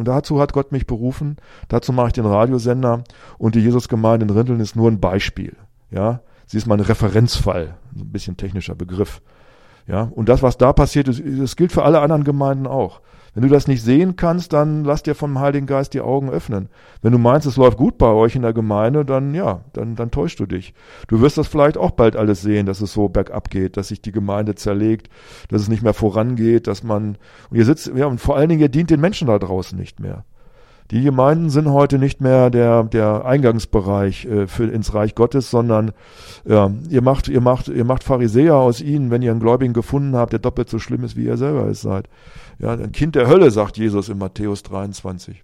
Und dazu hat Gott mich berufen, dazu mache ich den Radiosender und die Jesusgemeinde in Rinteln ist nur ein Beispiel. Ja, sie ist mal ein Referenzfall, so ein bisschen technischer Begriff. Ja, und das, was da passiert ist, das gilt für alle anderen Gemeinden auch. Wenn du das nicht sehen kannst, dann lass dir vom Heiligen Geist die Augen öffnen. Wenn du meinst, es läuft gut bei euch in der Gemeinde, dann täuschst du dich. Du wirst das vielleicht auch bald alles sehen, dass es so bergab geht, dass sich die Gemeinde zerlegt, dass es nicht mehr vorangeht, und vor allen Dingen, ihr dient den Menschen da draußen nicht mehr. Die Gemeinden sind heute nicht mehr der Eingangsbereich ins Reich Gottes, sondern ihr macht Pharisäer aus ihnen, wenn ihr einen Gläubigen gefunden habt, der doppelt so schlimm ist, wie ihr selber es seid. Ja, ein Kind der Hölle, sagt Jesus in Matthäus 23.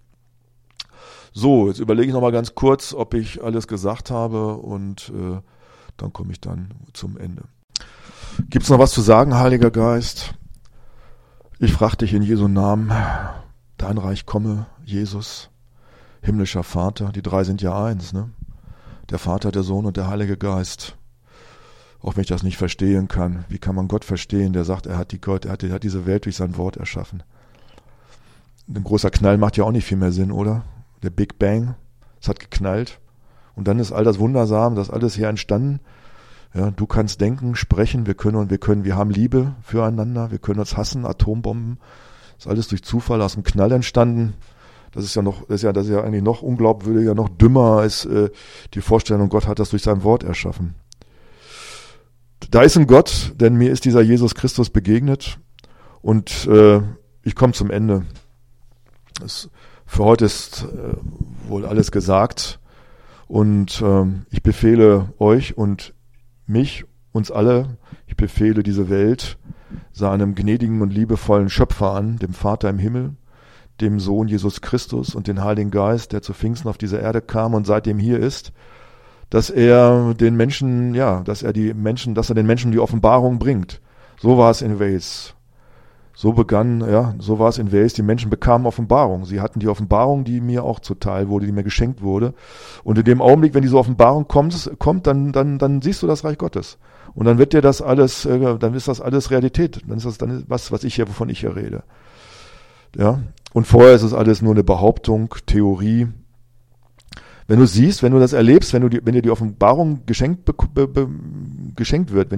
So, jetzt überlege ich nochmal ganz kurz, ob ich alles gesagt habe und dann komme ich dann zum Ende. Gibt es noch was zu sagen, Heiliger Geist? Ich frage dich in Jesu Namen, dein Reich komme, Jesus, himmlischer Vater, die drei sind ja eins, ne? Der Vater, der Sohn und der Heilige Geist. Auch wenn ich das nicht verstehen kann, wie kann man Gott verstehen, der sagt, er hat diese Welt durch sein Wort erschaffen. Ein großer Knall macht ja auch nicht viel mehr Sinn, oder? Der Big Bang, es hat geknallt und dann ist all das Wundersam, das alles hier entstanden. Ja, du kannst denken, sprechen, wir haben Liebe füreinander, wir können uns hassen, Atombomben. Das ist alles durch Zufall aus dem Knall entstanden. Das ist ja eigentlich noch unglaubwürdiger, noch dümmer als die Vorstellung, Gott hat das durch sein Wort erschaffen. Da ist ein Gott, denn mir ist dieser Jesus Christus begegnet und ich komme zum Ende. Für heute ist wohl alles gesagt und ich befehle euch und uns alle, ich befehle diese Welt seinem gnädigen und liebevollen Schöpfer an, dem Vater im Himmel, dem Sohn Jesus Christus und den Heiligen Geist, der zu Pfingsten auf diese Erde kam und seitdem hier ist, dass er den Menschen die Offenbarung bringt. So war es in Wales. So war es in Wales. Die Menschen bekamen Offenbarung. Sie hatten die Offenbarung, die mir auch zuteil wurde, die mir geschenkt wurde. Und in dem Augenblick, wenn diese Offenbarung kommt, dann siehst du das Reich Gottes. Und dann wird dir das alles, dann ist das alles Realität. Dann ist das wovon ich hier rede. Ja. Und vorher ist es alles nur eine Behauptung, Theorie. Wenn du das erlebst, wenn dir die Offenbarung geschenkt wird,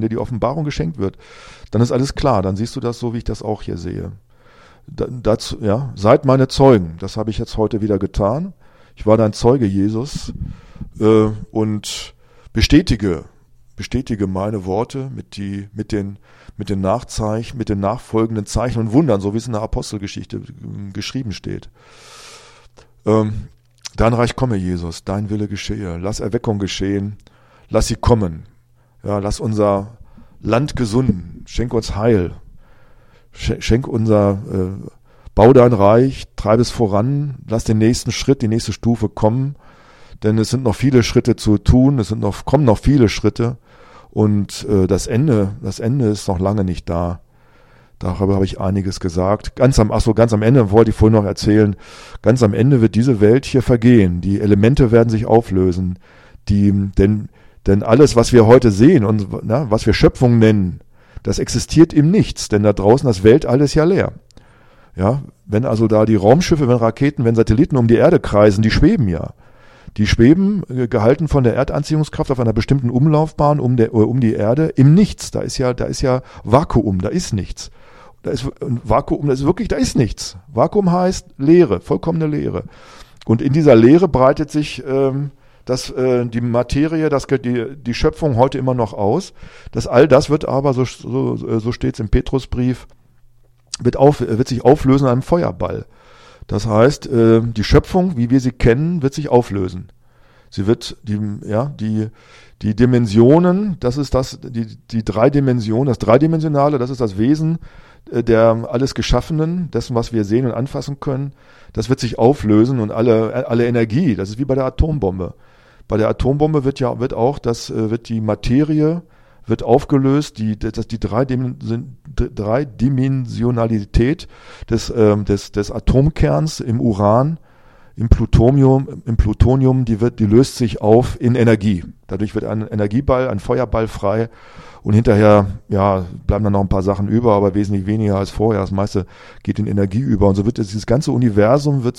dann ist alles klar, dann siehst du das so, wie ich das auch hier sehe. Seid meine Zeugen, das habe ich jetzt heute wieder getan. Ich war dein Zeuge, Jesus, und bestätige meine Worte mit den nachfolgenden Zeichen und Wundern, so wie es in der Apostelgeschichte geschrieben steht. Dein Reich komme, Jesus, dein Wille geschehe. Lass Erweckung geschehen, lass sie kommen. Ja, lass unser Land gesunden, schenk uns Heil, bau dein Reich, treib es voran, lass den nächsten Schritt, die nächste Stufe kommen, denn es sind noch viele Schritte zu tun, kommen noch viele Schritte und das Ende ist noch lange nicht da. Darüber habe ich einiges gesagt. Ganz am Ende wollte ich vorhin noch erzählen, ganz am Ende wird diese Welt hier vergehen. Die Elemente werden sich auflösen. Denn alles, was wir heute sehen und was wir Schöpfung nennen, das existiert im Nichts. Denn da draußen das Weltall ist ja leer. Ja, wenn also da die Raumschiffe, wenn Raketen, wenn Satelliten um die Erde kreisen, die schweben ja. Die schweben, gehalten von der Erdanziehungskraft auf einer bestimmten Umlaufbahn um die Erde im Nichts. Da ist ja Vakuum, da ist nichts. Da ist ein Vakuum, da ist nichts. Vakuum heißt Leere, vollkommene Leere. Und in dieser Leere breitet sich die Materie, die Schöpfung heute immer noch aus. All das wird aber, so steht es im Petrusbrief, wird sich auflösen in einem Feuerball. Das heißt, die Schöpfung, wie wir sie kennen, wird sich auflösen. Sie wird die Dimensionen, das ist die drei Dimensionen, das Dreidimensionale, das ist das Wesen der alles Geschaffenen, dessen, was wir sehen und anfassen können, das wird sich auflösen und alle Energie, das ist wie bei der Atombombe. Bei der Atombombe wird die Materie wird aufgelöst, die Dreidimensionalität des Atomkerns im Uran, im Plutonium, die löst sich auf in Energie. Dadurch wird ein Energieball, ein Feuerball frei und hinterher, bleiben dann noch ein paar Sachen über, aber wesentlich weniger als vorher. Das meiste geht in Energie über und so wird dieses ganze Universum